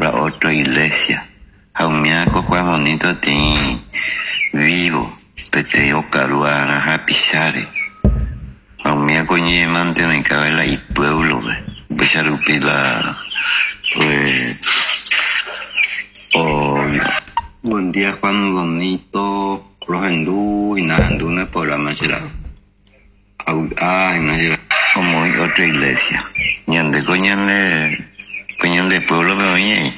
para otra iglesia. Jaumiaco cuán bonito tiene vivo, peteo caruana, japisare. Jaumiaco ni mantiene cabela y pueblo, becharupila, buen día Juan bonito, los hindú y nada hindú en el programa será. Imagínate, como otra iglesia. Ñande coñan de pueblo me oye.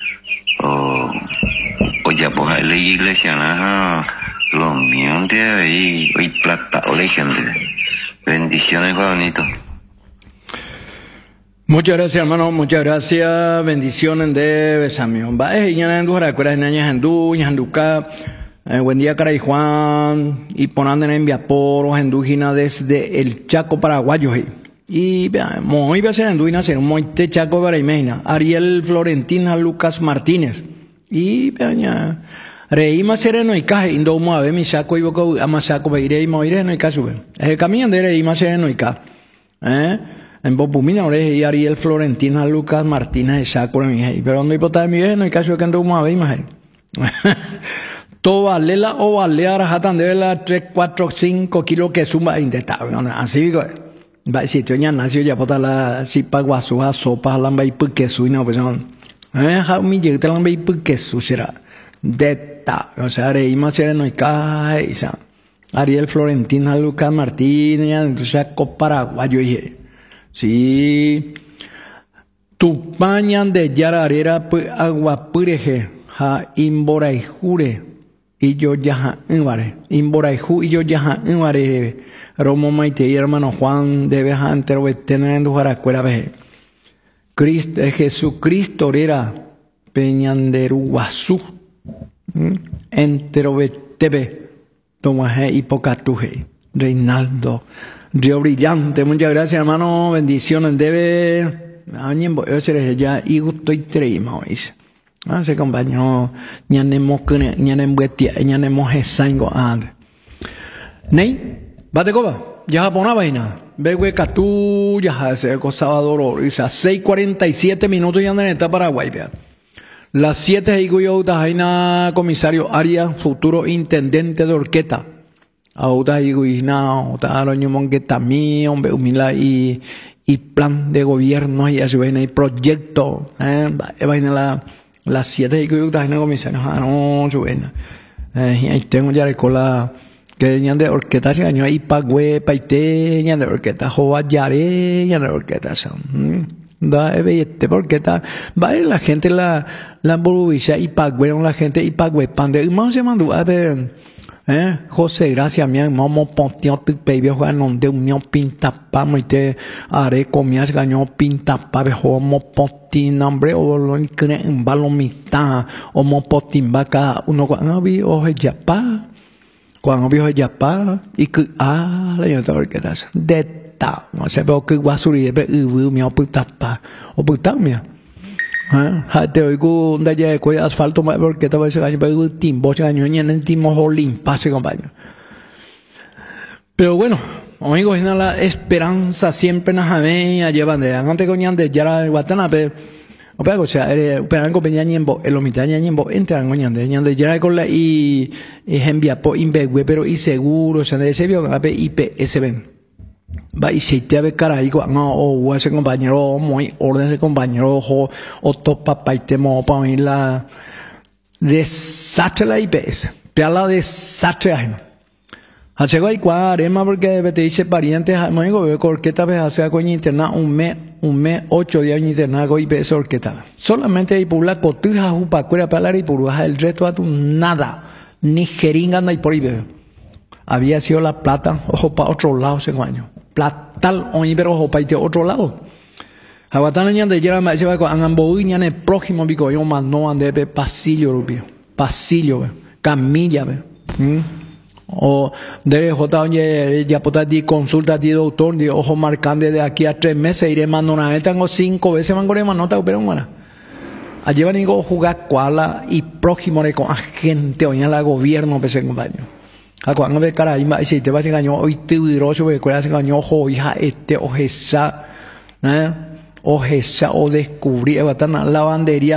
O ya pues la iglesia nada los míos de ahí hoy plata o la gente. Bendiciones bonito. Muchas gracias, hermano. Muchas gracias. Bendiciones de Besamión. Va, ñana hindú, recuerda ñaña hindú, ñanduca. Buen día, Caray Juan. Y ponanden en Viaporo, Endúgina desde el Chaco paraguayo. Y muy bien, ser Endúgina, ser un moite Chaco para Imena. Ariel Florentina Lucas Martínez. Y veña. Reima sereno y caje, indomo a ver mi saco y boca, amasaco, beiré y moiré no y caso. El camino de Reima sereno y ca. En Bopumina, y Ariel Florentina Lucas Martínez de saco de mi hija. Pero no importa de mi vieja, no hay caso que andomo a ver, imagen. Todo valela o valea rajatan de la 3, 4, 5 kilos que suma indetable. Así digo, va si te oña nació ya pota la sipa guasuja sopa lamba y queso y no pues son. Mi llegó lamba y queso será. Deta, o sea, reímos sereno y caja, Ariel Florentina Lucas Martínez, entonces Paraguayo y sí. Tupañan de Yararera agua pureje, ja imbora y jure. Y yo ya Imboraijú y yo ya Romo Maite y hermano Juan debe tener en tu jaracuela veje. Cristo, Jesucristo era Peñanderuguazú. Entero betebe. Tomaje y pocatuje. Reinaldo. Río Brillante. Muchas gracias, hermano. Bendiciones debe. Yo seré ya y gusto y treima, ¿veis? Se acompañó ñanemos esango and nei bate coba ya japona vaina begue catu ya hace sábado isa 6:47 minutos ya en Paraguay vea las 7 y yo jaina comisario Arias futuro intendente de Orqueta auta y guina auta lo ñumon que también hombre humila y plan de gobierno y así vaina y proyecto vaina las 7 y que yo en comisario no suena ahí tengo ya con la que ñan de orquesta se año ahí pagüe paite ñan de orquesta jova yare ñan de orquesta son da evete porque está va la gente la burubisha y pagüe la gente y pagüe pan de más se mandó a ver José gracias mi mamá pontió tu baby juan de unión pinta pa moite are comias gañó pinta pa bejo mo potin nombre o lo cree en balomita o mo potin vaca uno cuando vi oje yapa cuando vi oje yapa y que la yo te que das de ta no se veo que guasuri be mi puta pa o puta mía te oigo un día de cuello asfalto porque estaba ese año pero timbo ese año en el timo jolín pase compañero pero bueno amigos en la esperanza siempre nos jamea llevan de antes coñan de ya de Guatanabe o sea pero compañía ñembo el omitaña ñembo entran coñan de ya con la y envía po imbegue pero y seguro se de ese vio ape IPS ven va y si te ve cara y no o ese compañero muy orden ese compañero o topa pa y temo pa mí la desastre la IPS pero la desastre ajeno hace guay cuarema porque te dice parientes amigo ve orquesta vez hace coña interna un mes 8 días interna con IPS orquesta solamente y por la cotuja upa cuera para y por el resto a tu nada ni jeringa no hay por ahí había sido la plata ojo para otro lado ese año platal oñi pero ojo para otro lado aguatan ñan de yera me se va con ambo ñan el próximo bico yo más no ande de pasillo camilla o de jota oye ya pota di consulta di doctor di ojo marcante de aquí a 3 meses iré más no nada tengo 5 veces mangore más nota pero bueno allí van a jugar cuala y próximo de con agente oña la gobierno pese compañero a cuando ve cara y si te vas a engañar hoy te viroso que cuál se engañó ojo hija ojesa o descubrí la lavandería